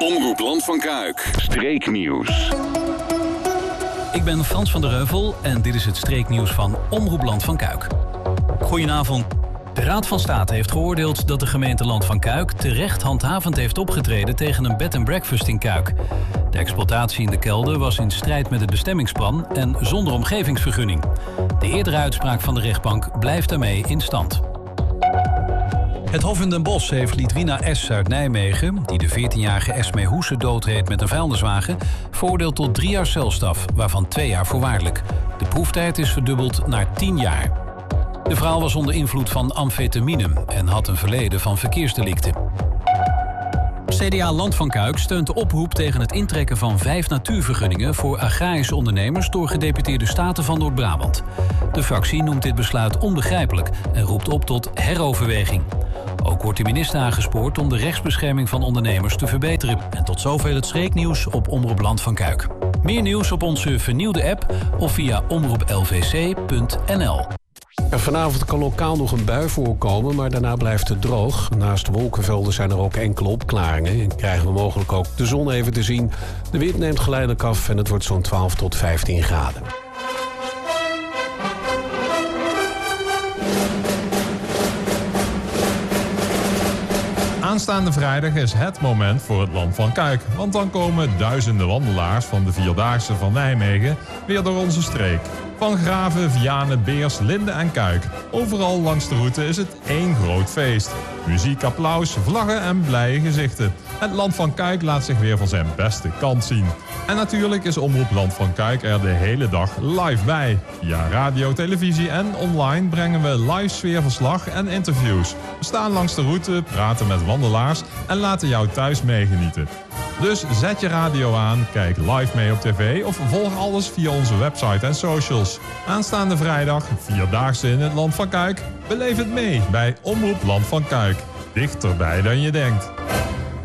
Omroep Land van Kuik. Streeknieuws. Ik ben Frans van der Heuvel en dit is het streeknieuws van Omroep Land van Kuik. Goedenavond. De Raad van State heeft geoordeeld dat de gemeente Land van Kuik terecht handhavend heeft opgetreden tegen een bed and breakfast in Kuik. De exploitatie in de kelder was in strijd met het bestemmingsplan en zonder omgevingsvergunning. De eerdere uitspraak van de rechtbank blijft daarmee in stand. Het Hof in Den Bosch heeft Lidwina S. uit Nijmegen, die de 14-jarige Esmee Hoese doodreed met een vuilniswagen, veroordeeld tot 3 jaar celstraf, waarvan 2 jaar voorwaardelijk. De proeftijd is verdubbeld naar 10 jaar. De vrouw was onder invloed van amfetamine en had een verleden van verkeersdelicten. CDA Land van Kuik steunt de oproep tegen het intrekken van 5 natuurvergunningen voor agrarische ondernemers door gedeputeerde staten van Noord-Brabant. De fractie noemt dit besluit onbegrijpelijk en roept op tot heroverweging. Ook wordt de minister aangespoord om de rechtsbescherming van ondernemers te verbeteren. En tot zover het streeknieuws op Omroep Land van Kuik. Meer nieuws op onze vernieuwde app of via omroeplvc.nl. Vanavond kan lokaal nog een bui voorkomen, maar daarna blijft het droog. Naast wolkenvelden zijn er ook enkele opklaringen en krijgen we mogelijk ook de zon even te zien. De wind neemt geleidelijk af en het wordt zo'n 12 tot 15 graden. Aanstaande vrijdag is het moment voor het Land van Kuik. Want dan komen duizenden wandelaars van de Vierdaagse van Nijmegen weer door onze streek. Van Graven, Vianen, Beers, Linde en Kuik. Overal langs de route is het één groot feest. Muziek, applaus, vlaggen en blije gezichten. Het Land van Kuik laat zich weer van zijn beste kant zien. En natuurlijk is Omroep Land van Kuik er de hele dag live bij. Via radio, televisie en online brengen we live sfeerverslag en interviews. We staan langs de route, praten met wandelaars en laten jou thuis meegenieten. Dus zet je radio aan, kijk live mee op tv of volg alles via onze website en socials. Aanstaande vrijdag, Vierdaagse in het Land van Kuik. Beleef het mee bij Omroep Land van Kuik. Dichterbij dan je denkt.